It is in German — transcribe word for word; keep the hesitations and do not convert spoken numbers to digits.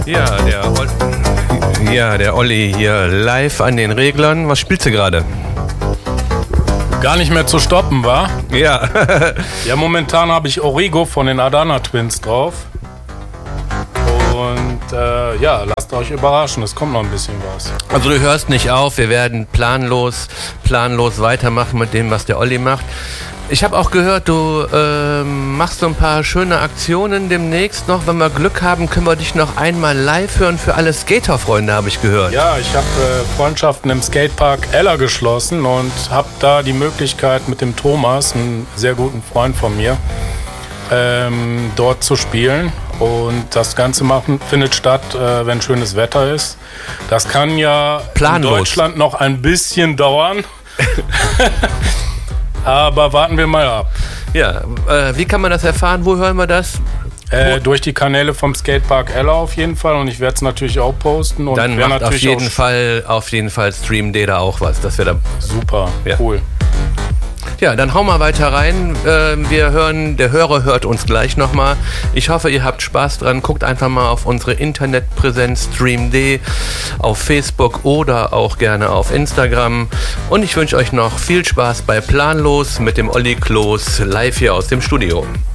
Ja, der, Ol- ja, der Olli hier live an den Reglern. Was spielst du gerade? Gar nicht mehr zu stoppen, wa? Ja. Ja, momentan habe ich Origo von den Adana Twins drauf. Und äh, ja, lasst euch überraschen, es kommt noch ein bisschen was. Also du hörst nicht auf, wir werden planlos, planlos weitermachen mit dem, was der Olli macht. Ich habe auch gehört, du ähm, machst so ein paar schöne Aktionen demnächst noch. Wenn wir Glück haben, können wir dich noch einmal live hören für alle Skaterfreunde, habe ich gehört. Ja, ich habe äh, Freundschaften im Skatepark Eller geschlossen und habe da die Möglichkeit mit dem Thomas, einem sehr guten Freund von mir, ähm, dort zu spielen. Und das Ganze machen, findet statt, äh, wenn schönes Wetter ist. Das kann ja Planlos. in Deutschland noch ein bisschen dauern. Aber warten wir mal ab. Ja, äh, wie kann man das erfahren? Wo hören wir das? Äh, durch die Kanäle vom Skatepark Eller auf jeden Fall. Und ich werde es natürlich auch posten. Und Dann wer macht auf natürlich jeden auch Fall, auf jeden Fall Stream D da auch was. Das wäre da super, Ja. cool. Ja, dann hau mal weiter rein. Äh, wir hören, der Hörer hört uns gleich nochmal. Ich hoffe, ihr habt Spaß dran. Guckt einfach mal auf unsere Internetpräsenz StreamD auf Facebook oder auch gerne auf Instagram. Und ich wünsche euch noch viel Spaß bei Planlos mit dem Olli Kloß live hier aus dem Studio.